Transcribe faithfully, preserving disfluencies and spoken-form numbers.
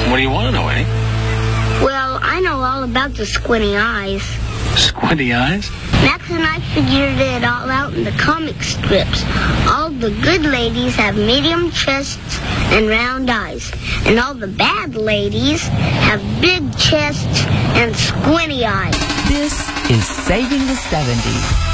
What do you want to know, Eddie? Well, I know all about the squinty eyes. Squinty eyes? Max and I figured it all out in the comic strips. All the good ladies have medium chests and round eyes. And all the bad ladies have big chests and squinty eyes. This is Saving the seventies.